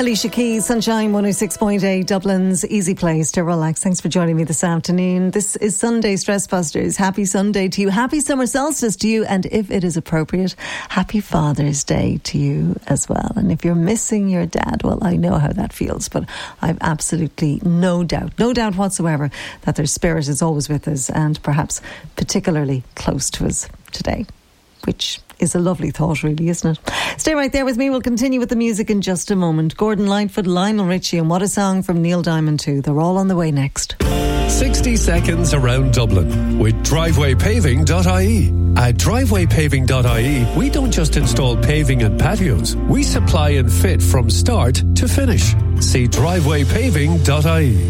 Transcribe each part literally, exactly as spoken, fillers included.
Alicia Keys, Sunshine one oh six point eight, Dublin's easy place to relax. Thanks for joining me this afternoon. This is Sunday Stress Busters. Happy Sunday to you. Happy summer solstice to you. And if it is appropriate, happy Father's Day to you as well. And if you're missing your dad, well, I know how that feels, but I've absolutely no doubt, no doubt whatsoever that their spirit is always with us and perhaps particularly close to us today, which is a lovely thought, really, isn't it? Stay right there with me. We'll continue with the music in just a moment. Gordon Lightfoot, Lionel Richie, and What a Song from Neil Diamond too. They're all on the way next. sixty seconds around Dublin with driveway paving dot I E. At driveway paving dot I E, we don't just install paving and patios. We supply and fit from start to finish. See driveway paving dot I E.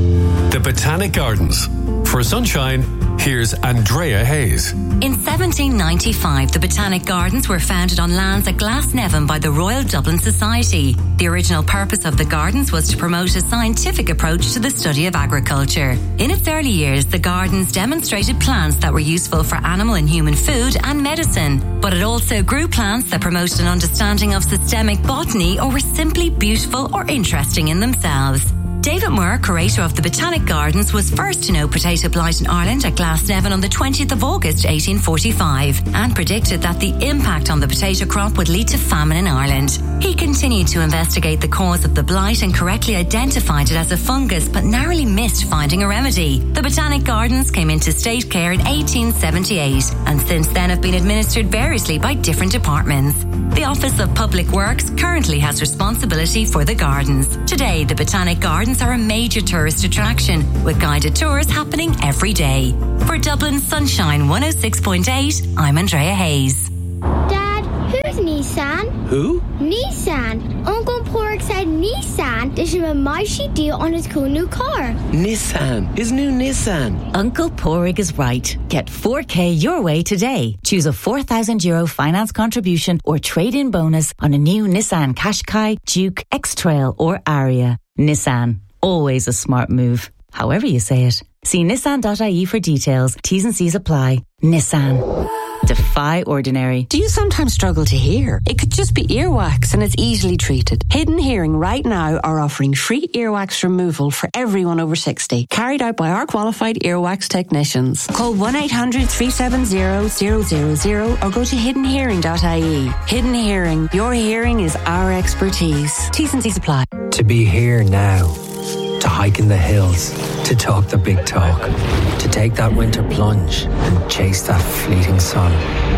The Botanic Gardens. For sunshine, here's Andrea Hayes. In seventeen ninety-five, the Botanic Gardens were founded on lands at Glasnevin by the Royal Dublin Society. The original purpose of the gardens was to promote a scientific approach to the study of agriculture. In its early years, the gardens demonstrated plants that were useful for animal and human food and medicine, but it also grew plants that promoted an understanding of systemic botany or were simply beautiful or interesting in themselves. David Moore, curator of the Botanic Gardens, was first to know potato blight in Ireland at Glasnevin on the twentieth of August eighteen forty-five and predicted that the impact on the potato crop would lead to famine in Ireland. He continued to investigate the cause of the blight and correctly identified it as a fungus, but narrowly missed finding a remedy. The Botanic Gardens came into state care in eighteen seventy-eight and since then have been administered variously by different departments. The Office of Public Works currently has responsibility for the gardens. Today, the Botanic Gardens are a major tourist attraction, with guided tours happening every day. For Dublin's Sunshine one oh six point eight, I'm Andrea Hayes. Dad, who's Nissan? Who? Nissan. Uncle Pork said Nissan. They should have a mighty deal on his cool new car. Nissan. His new Nissan. Uncle Porrig is right. Get four K your way today. Choose a four thousand euro finance contribution or trade-in bonus on a new Nissan Qashqai, Duke, X-Trail or Aria. Nissan. Always a smart move. However you say it. See nissan dot I E for details. T's and C's apply. Nissan. Defy ordinary. Do you sometimes struggle to hear? It could just be earwax and it's easily treated. Hidden Hearing right now are offering free earwax removal for everyone over sixty, carried out by our qualified earwax technicians. Call one eight hundred three seven zero zero zero zero or go to hidden hearing dot I E. Hidden Hearing. Your hearing is our expertise. T's and C's apply. To be here now. To hike in the hills, to talk the big talk, to take that winter plunge and chase that fleeting sun,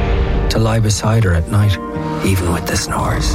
to lie beside her at night, even with the snores.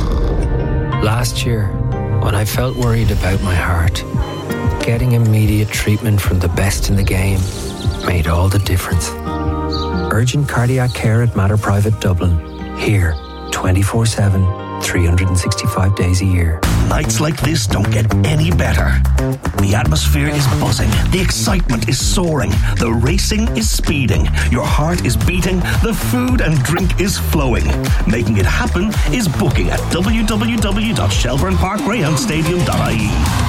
Last year, when I felt worried about my heart, getting immediate treatment from the best in the game made all the difference. Urgent cardiac care at Mater Private Dublin, here twenty-four seven, three hundred sixty-five days a year. Nights like this don't get any better. The atmosphere is buzzing. The excitement is soaring. The racing is speeding. Your heart is beating. The food and drink is flowing. Making it happen is booking at w w w dot shelbourne park greyhound stadium dot I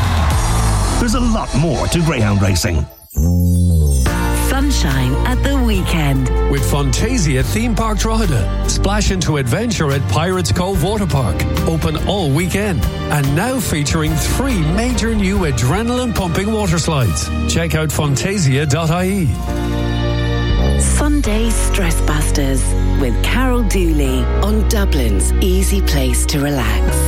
E. There's a lot more to greyhound racing. Sunshine at the weekend. With Fantasia Theme Park Drogheda. Splash into adventure at Pirates Cove Water Park. Open all weekend. And now featuring three major new adrenaline-pumping water slides. Check out fantasia dot I E. Sunday Stress Busters with Carol Dooley on Dublin's easy place to relax.